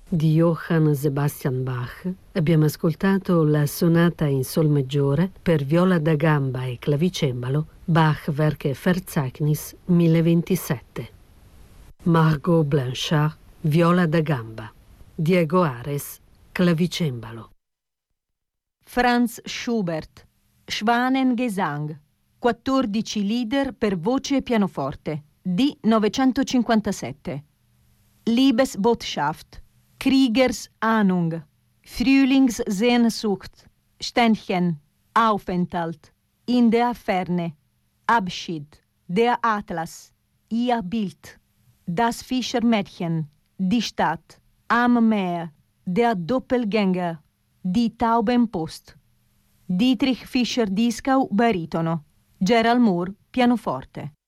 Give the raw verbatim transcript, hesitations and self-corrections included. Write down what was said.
Di Johann Sebastian Bach abbiamo ascoltato la sonata in sol maggiore per viola da gamba e clavicembalo Bach-Werke Verzeichnis milleventisette. Margot Blanchard, viola da gamba. Diego Ares, clavicembalo. Franz Schubert, Schwanengesang, quattordici lieder per voce e pianoforte, D novecentocinquantasette. Liebesbotschaft, Kriegers-Ahnung, Frühlingssehnsucht, Ständchen, Aufenthalt, in der Ferne, Abschied, der Atlas, Ihr Bild, das Fischermädchen, die Stadt, am Meer, der Doppelgänger, die Taubenpost. Dietrich Fischer-Dieskau, baritono. Gerald Moore, pianoforte.